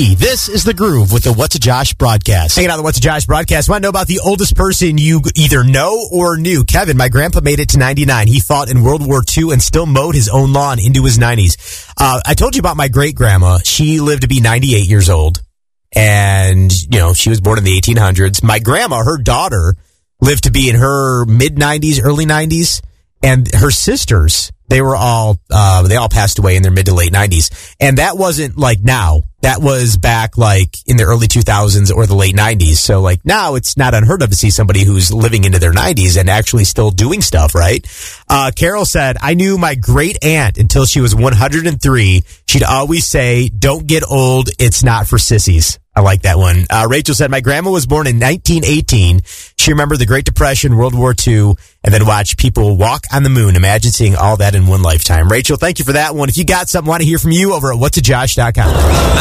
This is The Groove with the What's a Josh broadcast. Hanging out on the What's a Josh broadcast. Want to know about the oldest person you either know or knew? Kevin, my grandpa made it to 99. He fought in World War II and still mowed his own lawn into his 90s. I told you about my great-grandma. She lived to be 98 years old. And, you know, she was born in the 1800s. My grandma, her daughter, lived to be in her mid-90s, early 90s. And her sisters, they all passed away in their mid to late 90s. And that wasn't like now. That was back like in the early 2000s or the late 90s. So like now it's not unheard of to see somebody who's living into their 90s and actually still doing stuff, right? Carol said, I knew my great aunt until she was 103. She'd always say, don't get old. It's not for sissies. I like that one. Rachel said, my grandma was born in 1918. She remembered the Great Depression, World War II, and then watched people walk on the moon. Imagine seeing all that in one lifetime. Rachel, thank you for that one. If you got something, I want to hear from you over at whatsajosh.com.